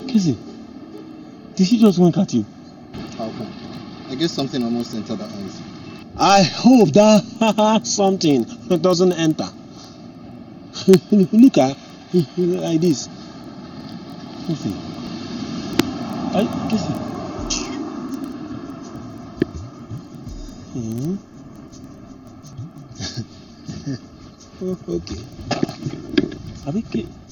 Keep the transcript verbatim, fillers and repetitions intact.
Kissy, did she just wink at you? How come? I guess something almost entered her eyes. I hope that something doesn't enter. Look at like this. Kissy. I Kissy. Hmm. Okay. Abi,